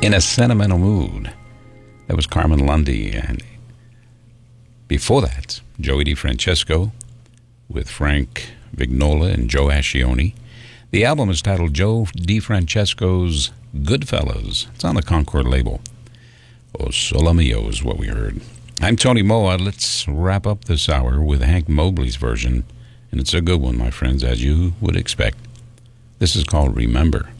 In a Sentimental Mood. That was Carmen Lundy. And before that, Joey DeFrancesco with Frank Vignola and Joe Ascioni. The album is titled Joe DeFrancesco's Goodfellas. It's on the Concord label. Oh, Solo Mio is what we heard. I'm Tony Moa. Let's wrap up this hour with Hank Mobley's version, and it's a good one, my friends, as you would expect. This is called Remember.